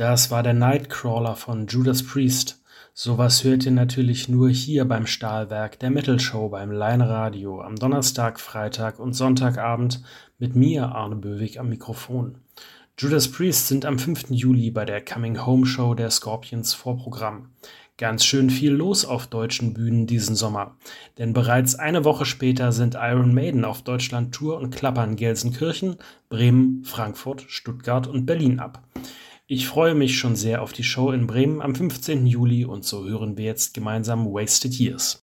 Das war der Nightcrawler von Judas Priest. Sowas hört ihr natürlich nur hier beim Stahlwerk der Metal Show beim Line Radio am Donnerstag, Freitag und Sonntagabend mit mir, Arne Böwig, am Mikrofon. Judas Priest sind am 5. Juli bei der Coming Home Show der Scorpions Vorprogramm. Ganz schön viel los auf deutschen Bühnen diesen Sommer. Denn bereits eine Woche später sind Iron Maiden auf Deutschland-Tour und klappern Gelsenkirchen, Bremen, Frankfurt, Stuttgart und Berlin ab. Ich freue mich schon sehr auf die Show in Bremen am 15. Juli und so hören wir jetzt gemeinsam Wasted Years.